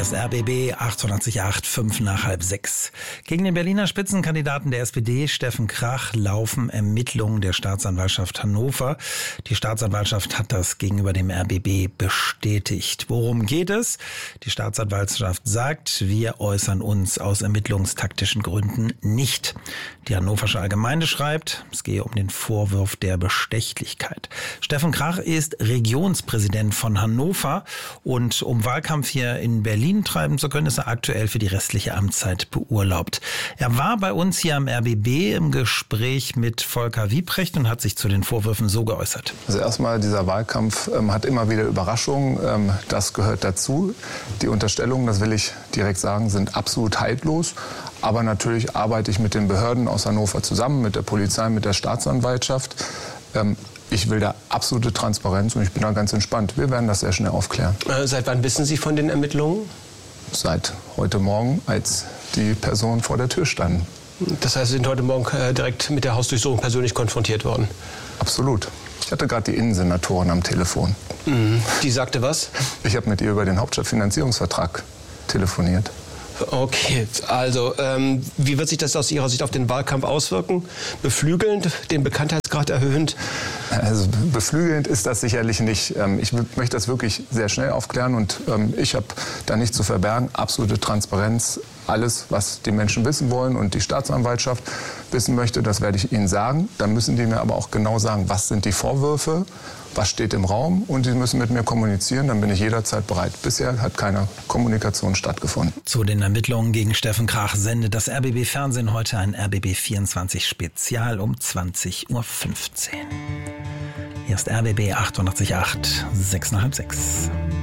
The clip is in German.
ist RBB 888, 5 nach halb 6. Gegen den Berliner Spitzenkandidaten der SPD, Steffen Krach, laufen Ermittlungen der Staatsanwaltschaft Hannover. Die Staatsanwaltschaft hat das gegenüber dem RBB bestätigt. Worum geht es? Die Staatsanwaltschaft sagt, wir äußern uns aus ermittlungstaktischen Gründen nicht. Die Hannoversche Allgemeine schreibt, es gehe um den Vorwurf der Bestechlichkeit. Steffen Krach ist Regionspräsident von Hannover und um Wahlkampf hier in Berlin treiben zu können, ist er aktuell für die restliche Amtszeit beurlaubt. Er war bei uns hier am RBB im Gespräch mit Volker Wiebrecht und hat sich zu den Vorwürfen so geäußert. Also erstmal, dieser Wahlkampf hat immer wieder Überraschungen. Das gehört dazu. Die Unterstellungen, das will ich direkt sagen, sind absolut haltlos. Aber natürlich arbeite ich mit den Behörden aus Hannover zusammen, mit der Polizei, mit der Staatsanwaltschaft. Ich will da absolute Transparenz und ich bin da ganz entspannt. Wir werden das sehr schnell aufklären. Seit wann wissen Sie von den Ermittlungen? Seit heute Morgen, als die Personen vor der Tür standen. Das heißt, Sie sind heute Morgen direkt mit der Hausdurchsuchung persönlich konfrontiert worden? Absolut. Ich hatte gerade die Innensenatorin am Telefon. Die sagte was? Ich habe mit ihr über den Hauptstadtfinanzierungsvertrag telefoniert. Okay, also wie wird sich das aus Ihrer Sicht auf den Wahlkampf auswirken? Beflügelnd, den Bekanntheitsgrad erhöhend? Also beflügelnd ist das sicherlich nicht. Ich möchte das wirklich sehr schnell aufklären und ich habe da nichts zu verbergen. Absolute Transparenz. Alles, was die Menschen wissen wollen und die Staatsanwaltschaft wissen möchte, das werde ich Ihnen sagen. Dann müssen die mir aber auch genau sagen, was sind die Vorwürfe, was steht im Raum und sie müssen mit mir kommunizieren, dann bin ich jederzeit bereit. Bisher hat keine Kommunikation stattgefunden. Zu den Ermittlungen gegen Steffen Krach sendet das RBB Fernsehen heute ein RBB 24 Spezial um 20:15 Uhr. Hier ist RBB 888, 6 nach halb 6.